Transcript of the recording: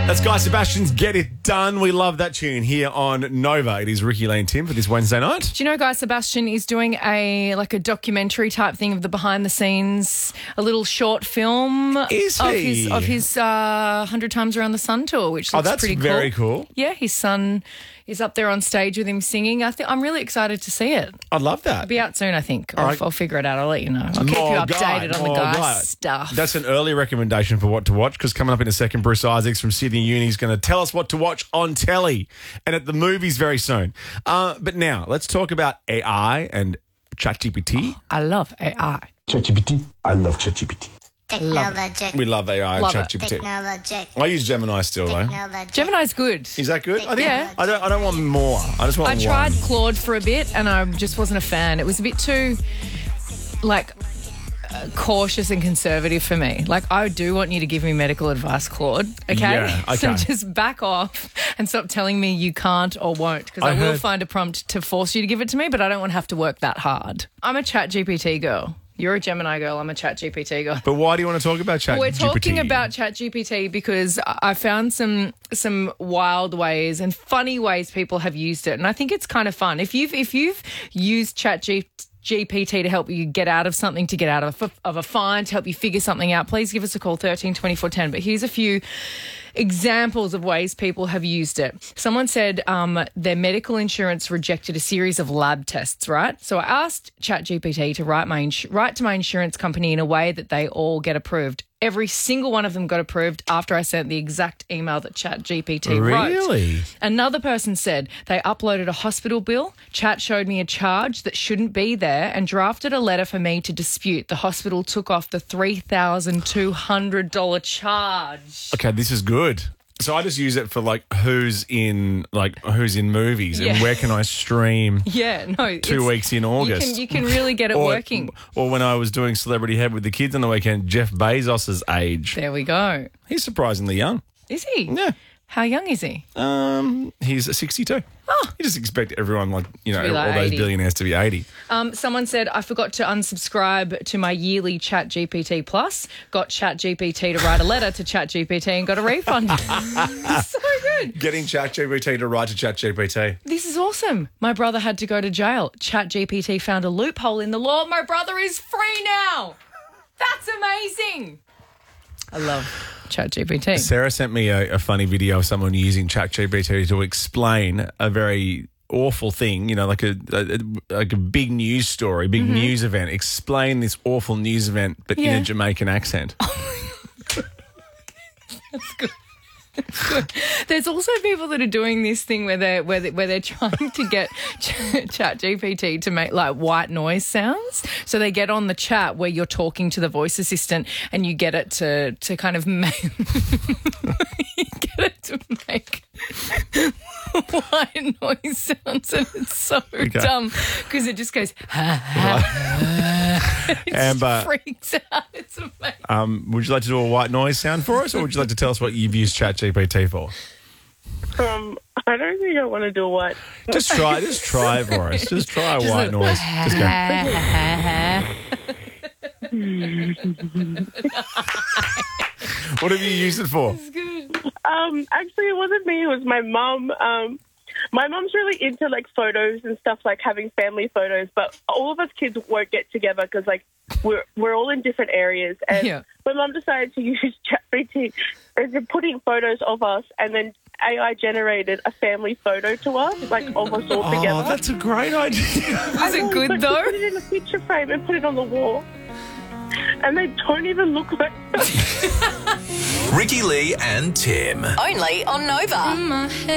That's Guy Sebastian's Get It Done. We love that tune here on Nova. It is Ricky Lee and Tim for this Wednesday night. Do you know Guy Sebastian is doing a documentary type thing of the behind the scenes, a little short film Is he? of his 100 Times Around the Sun tour, which looks that's pretty cool. very cool. Yeah, his son is up there on stage with him singing. I'm really excited to see it. I'd love that. It'll be out soon, I think. right. I'll figure it out. I'll let you know. I'll keep you updated on the Guy stuff. That's an early recommendation for what to watch, because coming up in a second, Bruce Isaacs from Sydney Uni is going to tell us what to watch on telly and at the movies very soon. But now, let's talk about AI and ChatGPT. I love AI. ChatGPT. I love ChatGPT. Technologic. We love AI Love and it. ChatGPT. Technologic. I use Gemini still, though. Technologic. Gemini's good. Is that good? I think Yeah. I don't want more. I just want I one. tried Claude for a bit and I just wasn't a fan. It was a bit too, cautious and conservative for me. I do want you to give me medical advice, Claude, okay? Yeah, okay. So just back off and stop telling me you can't or won't, because I will find a prompt to force you to give it to me, but I don't want to have to work that hard. I'm a ChatGPT girl. You're a Gemini girl. I'm a ChatGPT girl. But why do you want to talk about ChatGPT? We're talking about ChatGPT because I found some wild ways and funny ways people have used it, and I think it's kind of fun. If you've used ChatGPT to help you get out of something, to get out of a fine, to help you figure something out, please give us a call, 13 24 10. But here's a few examples of ways people have used it. Someone said their medical insurance rejected a series of lab tests, right? So I asked ChatGPT to write to my insurance company in a way that they all get approved. Every single one of them got approved after I sent the exact email that ChatGPT wrote. Really? Another person said they uploaded a hospital bill. Chat showed me a charge that shouldn't be there and drafted a letter for me to dispute. The hospital took off the $3,200 charge. Okay, this is good. So I just use it for who's in movies and Yeah. where can I stream Yeah, no. 2 weeks in August. You can really get it working. Or when I was doing Celebrity Head with the kids on the weekend, Jeff Bezos's age. There we go. He's surprisingly young. Is he? Yeah. How young is he? He's 62. Oh. You just expect everyone all be like those 80. billionaires to be 80. Someone said, I forgot to unsubscribe to my yearly ChatGPT Plus. Got ChatGPT to write a letter to ChatGPT and got a refund. So good. Getting ChatGPT to write to ChatGPT. This is awesome. My brother had to go to jail. ChatGPT found a loophole in the law. My brother is free now. That's amazing. I love ChatGPT. Sarah sent me a funny video of someone using ChatGPT to explain a very awful thing, like a big news story, big news event. Explain this awful news event, but in a Jamaican accent. That's good. Good. There's also people that are doing this thing where they're trying to get ChatGPT to make white noise sounds. So they get on the chat where you're talking to the voice assistant and you get it to kind of make white noise sounds, and it's so dumb because it just goes. It Amber, just freaks out. It's amazing. would you like to do a white noise sound for us, or would you like to tell us what you've used ChatGPT for? I don't think I want to do what. Just try it for us. Just try a white noise. Just go. What have you used it for? Actually, it wasn't me. It was my mum. My mum's really into photos and stuff, having family photos. But all of us kids won't get together because we're all in different areas. And my mum decided to use ChatGPT and putting photos of us, and then AI generated a family photo to us, of us all together. Oh, that's a great idea. Was it good though? Put it in a picture frame and put it on the wall. And they don't even look like Ricky Lee and Tim. Only on Nova.